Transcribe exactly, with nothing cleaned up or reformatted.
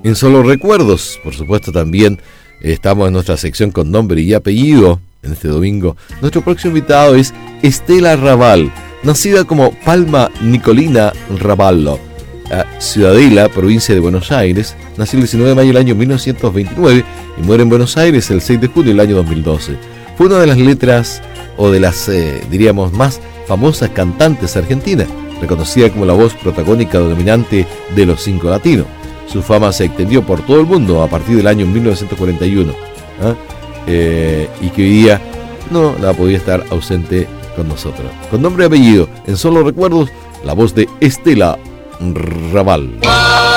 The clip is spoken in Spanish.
en Solo Recuerdos. Por supuesto, también estamos en nuestra sección con nombre y apellido. En este domingo, nuestro próximo invitado es Estela Raval, nacida como Palma Nicolina Ravallo, Ciudadela, provincia de Buenos Aires. Nació el diecinueve de mayo del año mil novecientos veintinueve y muere en Buenos Aires el seis de junio del año dos mil doce. Fue una de las letras, o de las, eh, diríamos, más famosas cantantes argentinas, reconocida como la voz protagónica dominante de los cinco latinos. Su fama se extendió por todo el mundo a partir del año mil novecientos cuarenta y uno, ¿eh? Eh, y que hoy día no la podía estar ausente con nosotros. Con nombre y apellido, en Solo Recuerdos, la voz de Estela Raval.